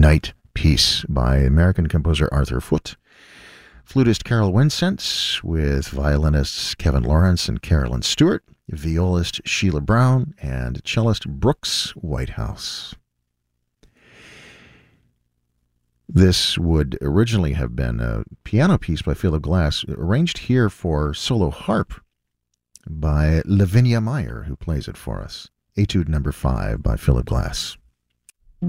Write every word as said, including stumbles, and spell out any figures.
Night Piece by American composer Arthur Foote. Flutist Carol Winsent with violinists Kevin Lawrence and Carolyn Stewart, violist Sheila Brown, and cellist Brooks Whitehouse. This would originally have been a piano piece by Philip Glass, arranged here for solo harp by Lavinia Meyer, who plays it for us. Etude number five by Philip Glass.